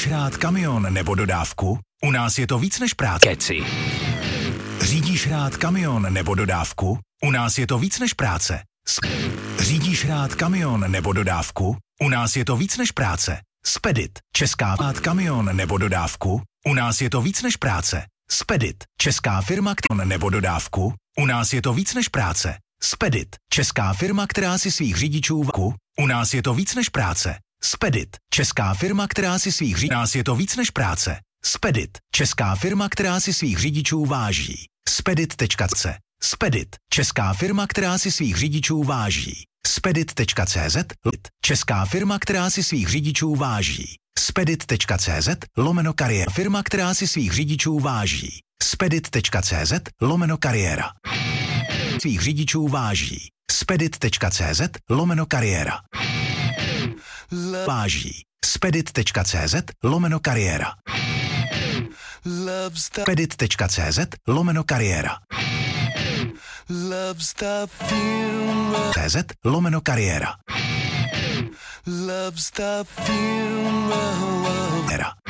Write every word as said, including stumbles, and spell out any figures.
Řídíš rád kamion nebo dodávku? U nás je to víc než práce. Keci. Řídíš rád kamion nebo dodávku? U nás je to víc než práce. Řídíš rád kamion nebo dodávku? U nás je to víc než práce. Spedit. Česká rád kamion nebo dodávku? U nás je to víc než práce. Spedit. Česká firma kamion nebo dodávku? U nás je to víc než práce. Spedit. Česká firma, která si svých řidičů váží. U nás je to víc než práce. Spedit. Česká firma, která si svých řidičů. U nás je to víc než práce. Spedit. Česká firma, která si svých řidičů váží. Spedit tečka cé zet. Spedit. Česká firma, která si svých řidičů váží. Spedit tečka cé zet. Česká firma, která si svých řidičů váží. Spedit tečka cé zet lomeno kariéra. Firma, která si svých řidičů váží. Spedit tečka cé zet lomeno kariéra. Svých řidičů váží. Spedit tečka cé zet lomeno kariéra. Váží. Spedit tečka cé zet lomeno kariéra. Spedit tečka cé zet lomeno kariéra. cé zet lomeno kariéra. Era.